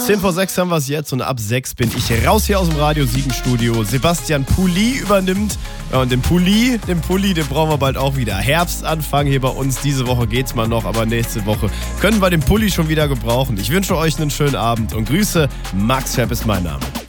10 vor 6 haben wir es jetzt und ab 6 bin ich raus hier aus dem Radio 7 Studio. Sebastian Pulli übernimmt. Ja, und den Pulli, den brauchen wir bald auch wieder. Herbstanfang hier bei uns. Diese Woche geht's mal noch, aber nächste Woche können wir den Pulli schon wieder gebrauchen. Ich wünsche euch einen schönen Abend und Grüße. Max Scherp ist mein Name.